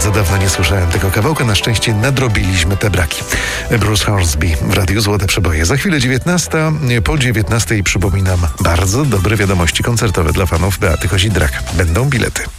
bardzo dawno nie słyszałem tego kawałka. Na szczęście nadrobiliśmy te braki. Bruce Hornsby w Radiu Złote Przeboje. Za chwilę 19. Po 19 przypominam bardzo dobre wiadomości koncertowe dla fanów Beaty Kozidrak. Będą bilety.